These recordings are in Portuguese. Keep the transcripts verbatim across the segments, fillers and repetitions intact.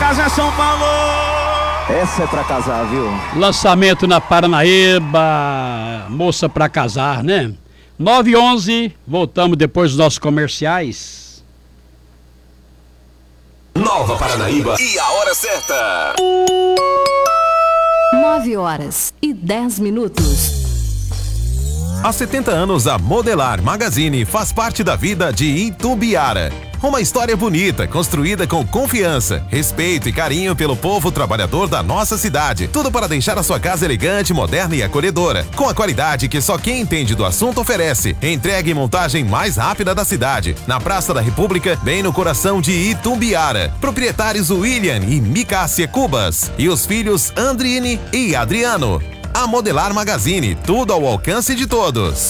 casa, São Paulo. Essa é pra casar, viu? Lançamento na Paranaíba, moça pra casar, né? nove e onze, voltamos depois dos nossos comerciais. Nova Paranaíba e a hora certa. nove horas e dez minutos. Há setenta anos, a Modelar Magazine faz parte da vida de Itumbiara. Uma história bonita, construída com confiança, respeito e carinho pelo povo trabalhador da nossa cidade. Tudo para deixar a sua casa elegante, moderna e acolhedora. Com a qualidade que só quem entende do assunto oferece. Entrega e montagem mais rápida da cidade. Na Praça da República, bem no coração de Itumbiara. Proprietários William e Micácia Cubas. E os filhos Andrine e Adriano. A Modelar Magazine, tudo ao alcance de todos.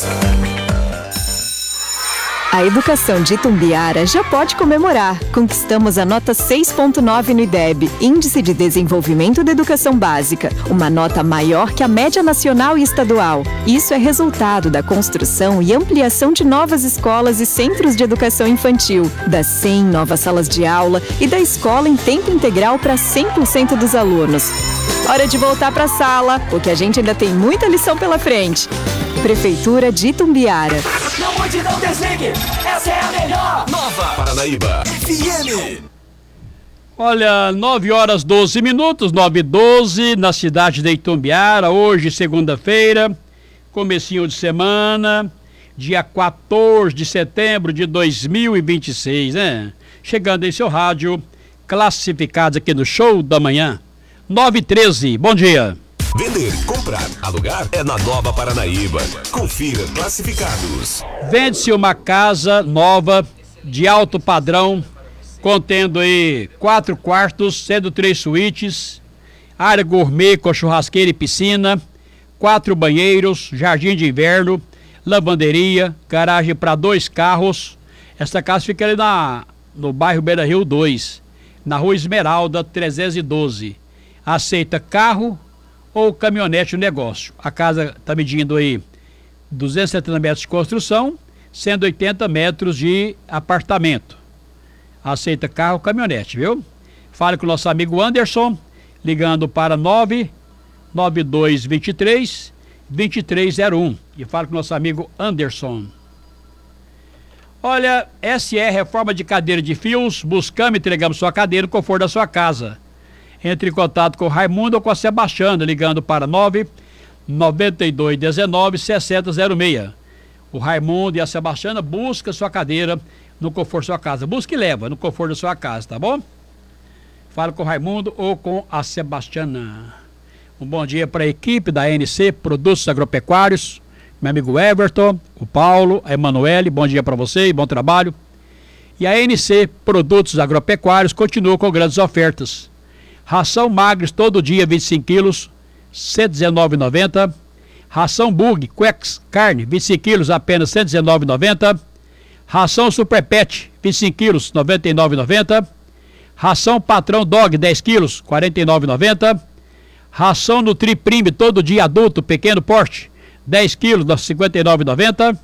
A educação de Itumbiara já pode comemorar. Conquistamos a nota seis ponto nove no I D E B, Índice de Desenvolvimento da Educação Básica, uma nota maior que a média nacional e estadual. Isso é resultado da construção e ampliação de novas escolas e centros de educação infantil, das cem novas salas de aula e da escola em tempo integral para cem por cento dos alunos. Hora de voltar para a sala, porque a gente ainda tem muita lição pela frente. Prefeitura de Itumbiara. Não mude, não desligue, essa é a melhor. Nova Paranaíba F M. Olha, nove horas doze minutos, nove e doze, na cidade de Itumbiara, hoje segunda-feira, comecinho de semana, dia quatorze de setembro de dois mil e vinte e seis, né? Chegando em seu rádio, classificados aqui no Show da Manhã. nove e treze, bom dia. Vender, comprar, alugar é na Nova Paranaíba. Confira classificados. Vende-se uma casa nova de alto padrão, contendo aí quatro quartos, sendo três suítes, área gourmet com churrasqueira e piscina, quatro banheiros, jardim de inverno, lavanderia, garagem para dois carros. Essa casa fica ali na, no bairro Beira Rio dois, na rua Esmeralda trezentos e doze. Aceita carro ou caminhonete no negócio. A casa está medindo aí duzentos e setenta metros de construção, cento e oitenta metros de apartamento. Aceita carro ou caminhonete, viu? Fale com o nosso amigo Anderson, ligando para nove nove dois dois três, dois três zero um. E fale com o nosso amigo Anderson. Olha, S E Reforma de Cadeira de Fios, buscamos e entregamos sua cadeira no conforto da sua casa. Entre em contato com o Raimundo ou com a Sebastiana, ligando para nove nove dois um nove, seis zero zero seis. O Raimundo e a Sebastiana buscam sua cadeira no conforto da sua casa. Busca e leva no conforto da sua casa, tá bom? Fala com o Raimundo ou com a Sebastiana. Um bom dia para a equipe da A N C Produtos Agropecuários, meu amigo Everton, o Paulo, a Emanuele, bom dia para você e bom trabalho. E a A N C Produtos Agropecuários continua com grandes ofertas. Ração Magres todo dia vinte e cinco quilos, cento e dezenove reais e noventa centavos. Ração Bug Quex carne vinte e cinco quilos, apenas cento e dezenove reais e noventa centavos. Ração Super Pet vinte e cinco quilos, noventa e nove reais e noventa centavos. Ração Patrão Dog dez quilos, quarenta e nove reais e noventa centavos. Ração Nutri Prime todo dia adulto pequeno porte dez quilos, cinquenta e nove reais e noventa centavos.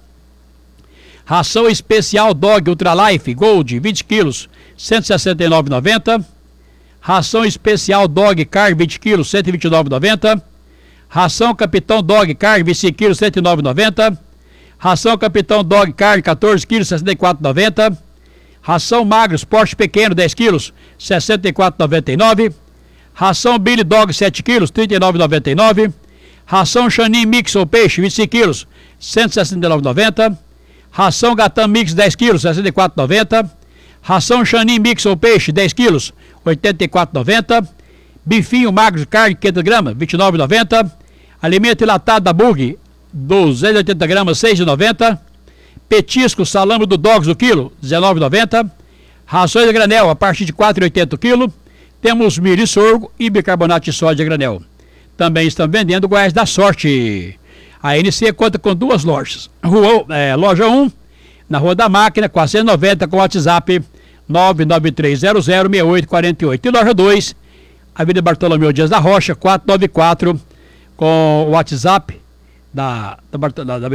Ração Especial Dog Ultra Life Gold vinte quilos, cento e sessenta e nove reais e noventa centavos. Ração Especial Dog Carne vinte quilos, cento e vinte e nove reais e noventa centavos. Ração Capitão Dog Carne vinte e cinco quilos, cento e nove reais e noventa centavos. Ração Capitão Dog Carne quatorze quilos, sessenta e quatro reais e noventa centavos. Ração Magros Porte Pequeno dez quilos, sessenta e quatro reais e noventa e nove centavos. Ração Billy Dog sete quilos, trinta e nove reais e noventa e nove centavos. Ração Chanin Mix ou Peixe vinte e cinco quilos, cento e sessenta e nove reais e noventa centavos. Ração Gatão Mix dez quilos, sessenta e quatro reais e noventa centavos. Ração Chanin Mix ou Peixe dez quilos, oitenta e quatro reais e noventa centavos. Bifinho magro de carne quinhentas gramas, vinte e nove reais e noventa centavos. Alimento enlatado da Bug, duzentas e oitenta gramas, seis reais e noventa centavos. Petisco salame do Dogs o quilo, dezenove reais e noventa centavos. Rações de granel a partir de quatro reais e oitenta centavos o quilo. Temos milho e sorgo e bicarbonato de sódio a granel. Também estão vendendo Goiás da Sorte. A N C conta com duas lojas. Rua, é, loja um, na Rua da Máquina, quatrocentos e noventa, com WhatsApp nove nove três zero zero seis oito quatro oito. E loja dois, Avenida Bartolomeu Dias da Rocha, quatrocentos e noventa e quatro, com o WhatsApp da, da, da, da